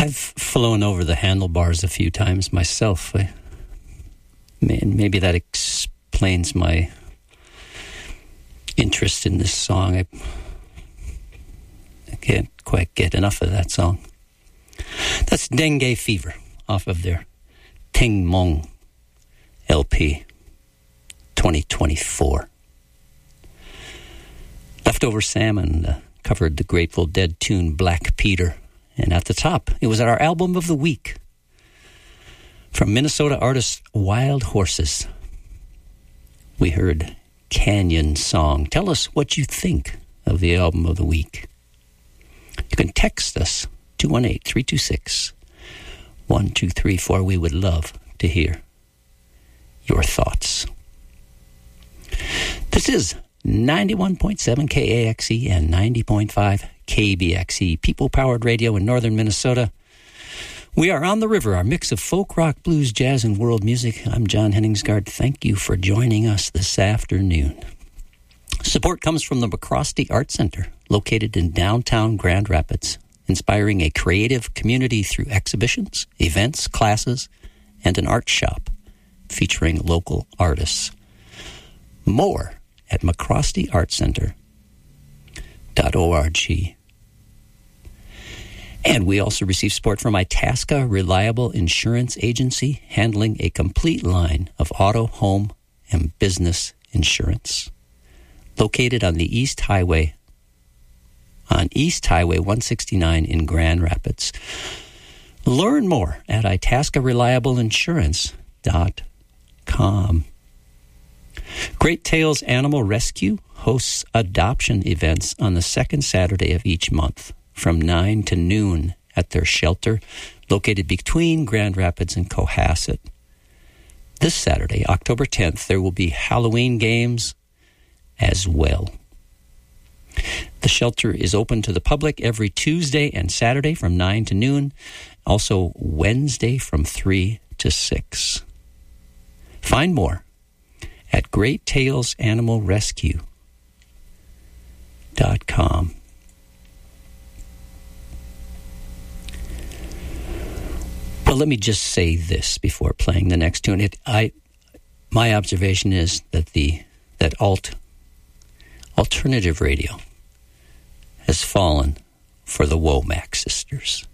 I've flown over the handlebars a few times myself. Maybe that explains my interest in this song. I can't quite get enough of that song. That's Dengue Fever off of their Ting Mong LP 2024. Leftover Salmon covered the Grateful Dead tune Black Peter. And at the top, it was our album of the week from Minnesota artist Wild Horses. We heard Canyon Song. Tell us what you think of the album of the week. You can text us 218-326-1234. We would love to hear your thoughts. This is 91.7 KAXE and 90.5 KBXE, people-powered radio in northern Minnesota. We are on the river, our mix of folk, rock, blues, jazz, and world music. I'm John Henningsgaard. Thank you for joining us this afternoon. Support comes from the McCrosty Art Center, located in downtown Grand Rapids, inspiring a creative community through exhibitions, events, classes, and an art shop featuring local artists. More at mccrostyartcenter.org. And we also receive support from Itasca Reliable Insurance Agency, handling a complete line of auto, home, and business insurance. Located on the East Highway 169 in Grand Rapids. Learn more at itascareliableinsurance.com. Great Tales Animal Rescue hosts adoption events on the second Saturday of each month from 9 to noon at their shelter located between Grand Rapids and Cohasset. This Saturday, October 10th, there will be Halloween games as well. The shelter is open to the public every Tuesday and Saturday from 9 to noon, also Wednesday from 3 to 6. Find more at greattalesanimalrescue.com. Well, let me just say this before playing the next tune. My observation is that alternative radio has fallen for the Womack sisters.